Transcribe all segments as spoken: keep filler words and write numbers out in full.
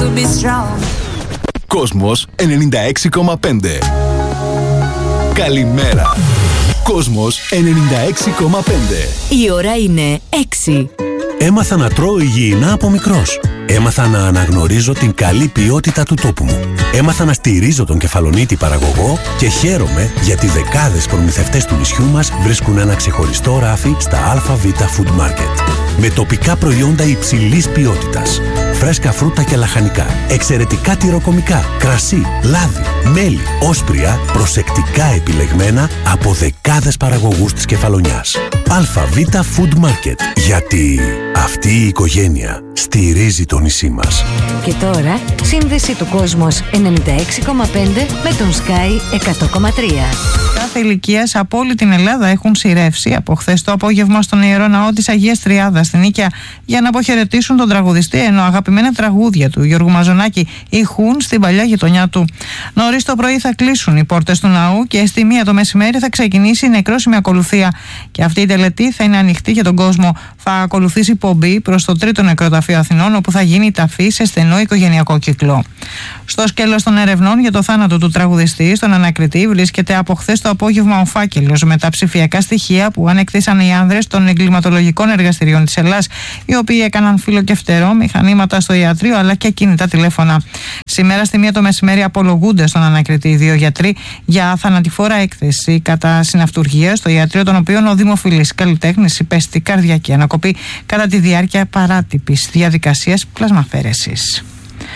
to be strong. Κόσμος ενενήντα έξι κόμμα πέντε. Καλημέρα. Κόσμος ενενήντα έξι κόμμα πέντε. Η ώρα είναι έξι. Έμαθα να τρώω υγιεινά από μικρός. Έμαθα να αναγνωρίζω την καλή ποιότητα του τόπου μου. Έμαθα να στηρίζω τον κεφαλονίτη παραγωγό και χαίρομαι γιατί δεκάδες προμηθευτές του νησιού μας βρίσκουν ένα ξεχωριστό ράφι στα ΑΒ Food Market. Με τοπικά προϊόντα υψηλής ποιότητας. Φρέσκα φρούτα και λαχανικά, εξαιρετικά τυροκομικά, κρασί, λάδι, μέλι, όσπρια, προσεκτικά επιλεγμένα από δεκάδες παραγωγούς της Κεφαλονιάς. ΑΒ Food Market. Γιατί αυτή η οικογένεια στηρίζει το νησί μας. Και τώρα, σύνδεση του Κόσμος ενενήντα έξι κόμμα πέντε με τον Sky εκατό κόμμα τρία. Κάθε ηλικίας από όλη την Ελλάδα έχουν σειρεύσει από χθες το απόγευμα στον Ιερό Ναό της Αγίας Τριάδας στην Νίκαια για να αποχαιρετήσουν τον τραγουδιστή, ενώ αγαπημένα τραγούδια του Γιώργου Μαζονάκη ηχούν στην παλιά γειτονιά του. Νωρίς το πρωί θα κλείσουν οι πόρτες του ναού και στη μία το μεσημέρι θα ξεκινήσει η νεκρόσιμη ακολουθία. Και αυτή η τελετή θα είναι ανοιχτή για τον κόσμο. Θα ακολουθήσει πομπή προς το τρίτο νεκροταφείο Αθηνών, όπου θα γίνει η ταφή σε στενό οικογενειακό κύκλο. Στο σκέλος των ερευνών για το θάνατο του τραγουδιστή, στον ανακριτή, βρίσκεται από χθες το απόγευμα ο φάκελος με τα ψηφιακά στοιχεία που ανεκτήσαν οι άνδρες των εγκληματολογικών εργαστηριών της Ελλάς, οι οποίοι έκαναν φύλλο και φτερό, μηχανήματα στο ιατρείο αλλά και κινητά τηλέφωνα. Σήμερα στη μία το μεσημέρι απολογούνται στον ανακριτή οι δύο γιατροί για θανατηφόρα έκθεση κατά συναυτουργία στο ιατρείο, των οποίων ο δημοφιλής καλλιτέχνης υπέστη καρδιακή ανακοπή κατά τη διάρκεια παράτυπης διαδικασίας πλασμαφέρεσης.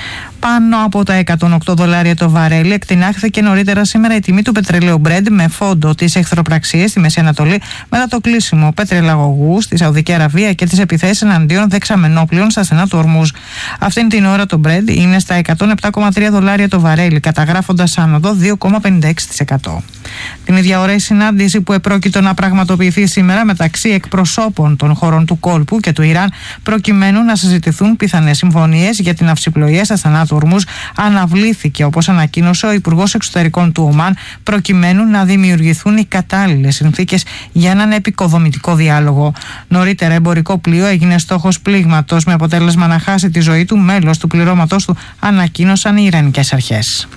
Πάνω από τα εκατόν οκτώ δολάρια το βαρέλι εκτινάχθηκε νωρίτερα σήμερα η τιμή του πετρελαίου Brent με φόντο τις εχθροπραξίες στη Μέση Ανατολή μετά το κλείσιμο πετρελαγωγού στη Σαουδική Αραβία και τις επιθέσεις εναντίον δεξαμενόπλων στα στενά του Ορμούζ. Αυτήν την ώρα το Brent είναι στα εκατόν επτά κόμμα τρία δολάρια το βαρέλι, καταγράφοντας άνοδο δύο κόμμα πενήντα έξι τοις εκατό. Την ίδια ώρα η συνάντηση που επρόκειτο να πραγματοποιηθεί σήμερα μεταξύ εκπροσώπων των χωρών του κόλπου και του Ιράν, προκειμένου να συζητηθούν πιθανές συμφωνίες για την αυσιπλοεία στα στενά του Ορμούζ, αναβλήθηκε, όπως ανακοίνωσε ο Υπουργός Εξωτερικών του Ομάν, προκειμένου να δημιουργηθούν οι κατάλληλες συνθήκες για έναν επικοδομητικό διάλογο. Νωρίτερα, εμπορικό πλοίο έγινε στόχος πλήγματος με αποτέλεσμα να χάσει τη ζωή του μέλος του πληρώματος του, ανακοίνωσαν οι Ιρανικές αρχές.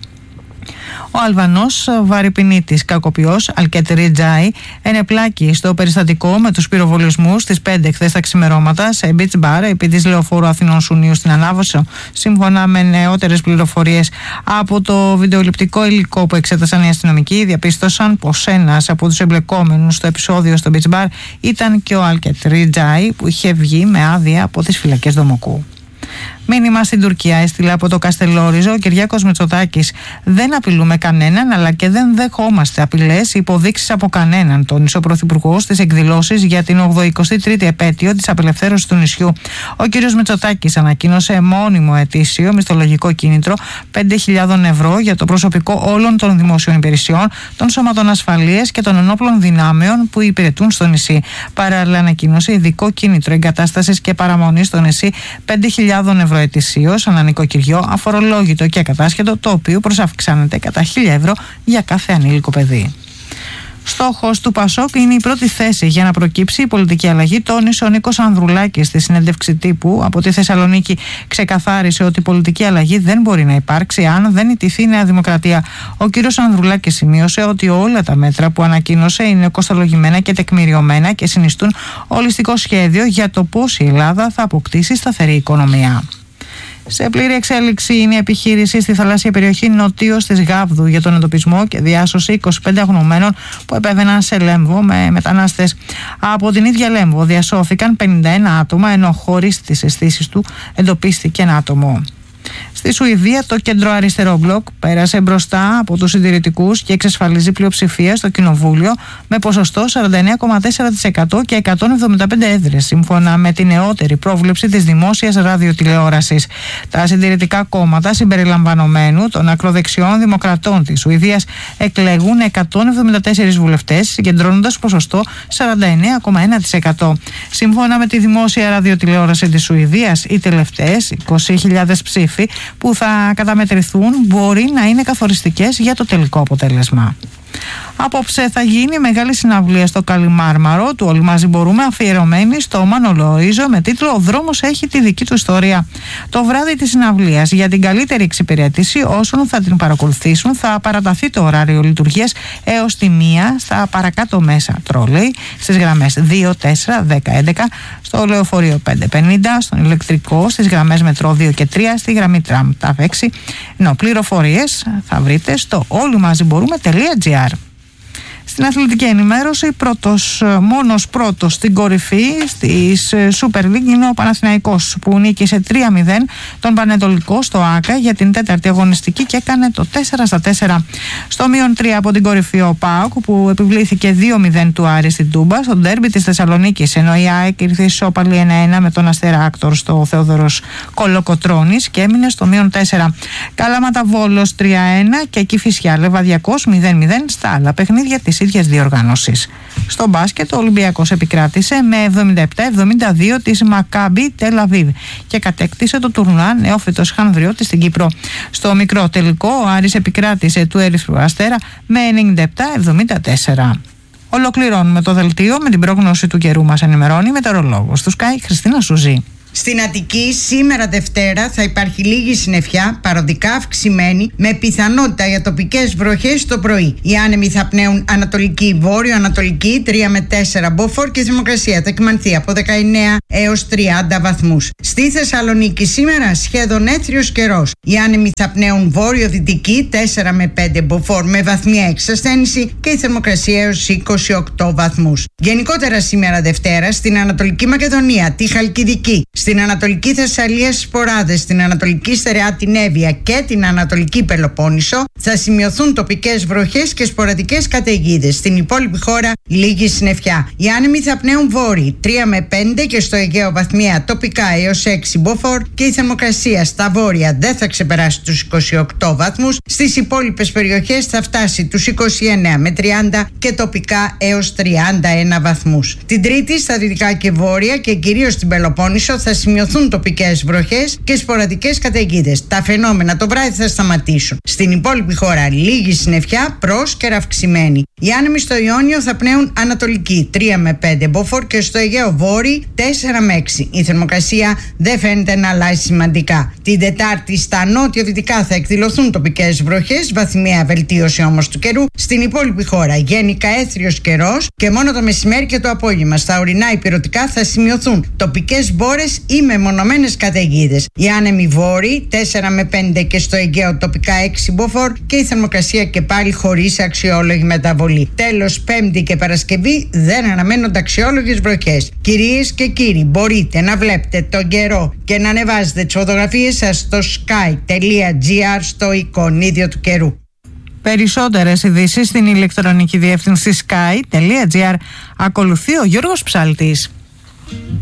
Ο Αλβανός βαρυπινίτης κακοποιός Αλκέτ Ριτζάι ενεπλάκη στο περιστατικό με τους πυροβολισμούς στις πέντε χθες τα ξημερώματα σε beach bar επί της Λεωφόρου Αθηνών Σουνίου στην Ανάβωσο. Σύμφωνα με νεότερες πληροφορίες από το βιντεοληπτικό υλικό που εξέτασαν οι αστυνομικοί, διαπίστωσαν πως ένας από τους εμπλεκόμενους στο επεισόδιο στο beach bar ήταν και ο Αλκέτ Ριτζάι, που είχε βγει με άδεια από τις φυλακές Δομοκού. Μήνυμα στην Τουρκία έστειλε από το Καστελόριζο ο Κυριάκος Μητσοτάκης. Δεν απειλούμε κανέναν, αλλά και δεν δεχόμαστε απειλές ή υποδείξεις από κανέναν, τόνισε ο Πρωθυπουργός στις εκδηλώσεις για την ογδοηκοστή τρίτη επέτειο της απελευθέρωσης του νησιού. Ο κ. Μητσοτάκης ανακοίνωσε μόνιμο ετήσιο μισθολογικό κίνητρο πέντε χιλιάδες ευρώ για το προσωπικό όλων των δημόσιων υπηρεσιών, των σώματων ασφαλείας και των ενόπλων δυνάμεων που υπηρετούν στο νησί. Παράλληλα, ανακοίνωσε ειδικό κίνητρο εγκατάστασης και παραμονής στο νησί πέντε χιλιάδες ευρώ ετησίως ανά νοικοκυριό, αφορολόγητο και ακατάσχετο, το οποίο προσαυξάνεται κατά χίλια ευρώ για κάθε ανήλικο παιδί. Στόχος του Πασόκ είναι η πρώτη θέση για να προκύψει η πολιτική αλλαγή, τόνισε ο Νίκος Ανδρουλάκης στη συνέντευξη τύπου από τη Θεσσαλονίκη. Ξεκαθάρισε ότι η πολιτική αλλαγή δεν μπορεί να υπάρξει αν δεν ιτηθεί η Νέα Δημοκρατία. Ο κύριος Ανδρουλάκης σημείωσε ότι όλα τα μέτρα που ανακοίνωσε είναι κοστολογημένα και τεκμηριωμένα και συνιστούν ολιστικό σχέδιο για το πώς η Ελλάδα θα αποκτήσει σταθερή οικονομία. Σε πλήρη εξέλιξη είναι η επιχείρηση στη θαλάσσια περιοχή νοτίως της Γάβδου για τον εντοπισμό και διάσωση είκοσι πέντε αγνωμένων που επέβαιναν σε Λέμβο με μετανάστες. Από την ίδια Λέμβο διασώθηκαν πενήντα ένα άτομα, ενώ χωρίς τις αισθήσεις του εντοπίστηκε ένα άτομο. Στη Σουηδία, το κέντρο αριστερό μπλοκ πέρασε μπροστά από τους συντηρητικούς και εξασφαλίζει πλειοψηφία στο κοινοβούλιο με ποσοστό σαράντα εννέα κόμμα τέσσερα τοις εκατό και εκατόν εβδομήντα πέντε έδρες, σύμφωνα με τη νεότερη πρόβλεψη της δημόσιας ραδιοτηλεόρασης. Τα συντηρητικά κόμματα, συμπεριλαμβανομένου των ακροδεξιών δημοκρατών της Σουηδίας, εκλέγουν εκατόν εβδομήντα τέσσερις βουλευτές, συγκεντρώνοντας ποσοστό σαράντα εννέα κόμμα ένα τοις εκατό. Σύμφωνα με τη δημόσια ραδιοτηλεόραση της Σουηδίας, οι τελευταίες είκοσι χιλιάδες ψήφοι που θα καταμετρηθούν μπορεί να είναι καθοριστικές για το τελικό αποτέλεσμα. Απόψε θα γίνει μεγάλη συναυλία στο Καλιμάρμαρο του Όλοι Μαζί Μπορούμε, αφιερωμένη στο Μάνο Λοΐζο, με τίτλο «Ο δρόμος έχει τη δική του ιστορία». Το βράδυ της συναυλίας, για την καλύτερη εξυπηρέτηση όσων θα την παρακολουθήσουν, θα παραταθεί το ωράριο λειτουργίας έως τη μία στα παρακάτω μέσα τρόλεϊ, στις γραμμές δύο, τέσσερα, δέκα, έντεκα, στο λεωφορείο πέντε πενήντα, στον ηλεκτρικό, στις γραμμές μετρό δύο και τρία, στη γραμμή τραμ ταφ έξι, ενώ πληροφορίες θα βρείτε στο όλοιμαζιμπορούμε.gr. Στην αθλητική ενημέρωση, πρώτος, μόνος πρώτος στην κορυφή της Super League είναι ο Παναθηναϊκός, που νίκησε τρία μηδέν τον Πανετολικό στο ΆΚΑ για την τέταρτη αγωνιστική και έκανε το τέσσερα στα τέσσερα. Στο μείον τρία από την κορυφή ο ΠΑΟΚ, που επιβλήθηκε δύο μηδέν του Άρη στην Τούμπα στο ντέρμπι της Θεσσαλονίκης, ενώ η ΑΕΚ ήρθε ισόπαλη ένα ένα με τον Αστέρα Άκτορ στο Θεόδωρος Κολοκοτρώνης και έμεινε στο μείον τέσσερα. Καλάματα Βόλος τρία ένα και Κηφισιά Λεβαδιακός μηδέν μηδέn στα άλλα παιχνίδια της ίδιας διοργάνωσης. Στο μπάσκετ, ο Ολυμπιακός επικράτησε με εβδομήντα επτά εβδομήντα δύο της Μακάμπι Τελ Αβίβ και κατέκτησε το τουρνουά νεόφυτος Χανδριώτης στην Κύπρο. Στο μικρό τελικό, ο Άρης επικράτησε του Ερυθρού Αστέρα με ενενήντα επτά εβδομήντα τέσσερα. Ολοκληρώνουμε το δελτίο με την πρόγνωση του καιρού. Μας ενημερώνει η μετεωρολόγος του Sky, Χριστίνα Σουζή. Στην Αττική σήμερα Δευτέρα θα υπάρχει λίγη συννεφιά, παροδικά αυξημένη, με πιθανότητα για τοπικές βροχές το πρωί. Οι άνεμοι θα πνέουν ανατολική, βόρειο-ανατολική, τρία με τέσσερα μποφόρ και η θερμοκρασία θα κυμανθεί από δεκαεννέα έως τριάντα βαθμούς. Στη Θεσσαλονίκη σήμερα σχεδόν έθριος καιρός. Οι άνεμοι θα πνέουν βόρειο-δυτική, τέσσερα με πέντε μποφόρ με βαθμία εξασθένηση και η θερμοκρασία έως είκοσι οκτώ βαθμούς. Γενικότερα σήμερα Δευτέρα στην Ανατολική Μακεδονία, τη Χαλκιδική, στην Ανατολική Θεσσαλία στις Ποράδες, στην Ανατολική Στερεά την Εύβοια και την Ανατολική Πελοπόννησο θα σημειωθούν τοπικές βροχές και σποραδικές καταιγίδες. Στην υπόλοιπη χώρα λίγη συννεφιά. Οι άνεμοι θα πνέουν βόρειοι τρία με πέντε και στο Αιγαίο βαθμία τοπικά έως έξι μποφόρ και η θερμοκρασία στα βόρεια δεν θα ξεπεράσει τους είκοσι οκτώ βαθμούς. Στις υπόλοιπες περιοχές θα φτάσει τους είκοσι εννέα με τριάντα και τοπικά έως τριάντα ένα βαθμούς. Την Τρίτη στα δυτικά και βόρεια και κυρίως στην Πελοπόννησο θα σημειωθούν τοπικές βροχές και σποραδικές καταιγίδες. Τα φαινόμενα το βράδυ θα σταματήσουν. Στην υπόλοιπη χώρα λίγη συννεφιά, πρόσκαιρα αυξημένη. Οι άνεμοι στο Ιόνιο θα πνέουν ανατολική τρία με πέντε μποφόρ και στο Αιγαίο βόρειο τέσσερα με έξι. Η θερμοκρασία δεν φαίνεται να αλλάζει σημαντικά. Την Τετάρτη στα νότιο-δυτικά θα εκδηλωθούν τοπικές βροχές, βαθμιαία βελτίωση όμως του καιρού. Στην υπόλοιπη χώρα γενικά έθριος καιρός και μόνο το μεσημέρι και το απόγευμα στα ορεινά υπηρετικά θα σημειωθούν τοπικές μπόρες ή μεμονωμένες καταιγίδες. Οι άνεμοι βόρειοι τέσσερα με πέντε και στο Αιγαίο τοπικά έξι μποφόρ και η θερμοκρασία και πάλι χωρίς αξιόλογη μεταβολή. Τέλος, Πέμπτη και Παρασκευή δεν αναμένονται αξιόλογες βροχές. Κυρίες και κύριοι, μπορείτε να βλέπετε τον καιρό και να ανεβάζετε τις φωτογραφίες σας στο sky.gr στο εικονίδιο του καιρού. Περισσότερες ειδήσεις στην ηλεκτρονική διεύθυνση sky.gr. Ακολουθεί ο Γιώργος Ψάλτης.